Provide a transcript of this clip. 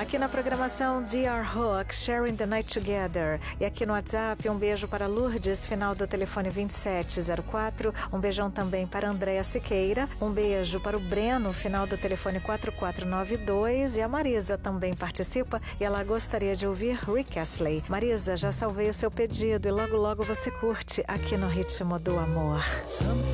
Aqui na programação DR Hook, Sharing the Night Together. E aqui no WhatsApp, um beijo para Lourdes, final do telefone 2704. Um beijão também para Andréa Siqueira. Um beijo para o Breno, final do telefone 4492. E a Marisa também participa e ela gostaria de ouvir Rick Astley. Marisa, já salvei o seu pedido e logo logo você curte aqui no Ritmo do Amor.